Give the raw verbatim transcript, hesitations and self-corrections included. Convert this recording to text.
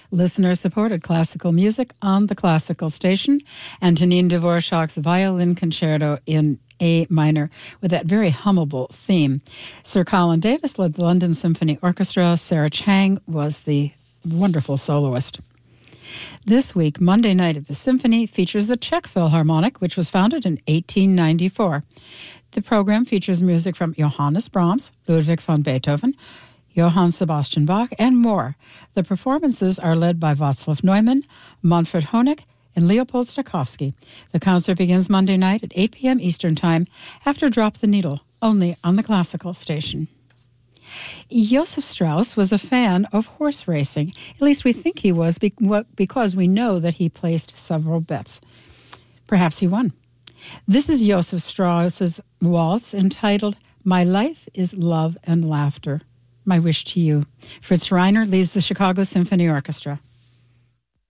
listener-supported classical music on the classical station, Antonin Dvorak's Violin Concerto in A minor with that very hummable theme. Sir Colin Davis led the London Symphony Orchestra. Sarah Chang was the wonderful soloist. This week, Monday night at the Symphony features the Czech Philharmonic, which was founded in eighteen ninety-four. The program features music from Johannes Brahms, Ludwig van Beethoven, Johann Sebastian Bach, and more. The performances are led by Václav Neumann, Manfred Honeck, and Leopold Stokowski. The concert begins Monday night at eight p.m. Eastern Time after Drop the Needle, only on the classical station. Joseph Strauss was a fan of horse racing. At least we think he was because we know that he placed several bets. Perhaps he won. This is Joseph Strauss's waltz entitled My Life is Love and Laughter. My wish to you. Fritz Reiner leads the Chicago Symphony Orchestra.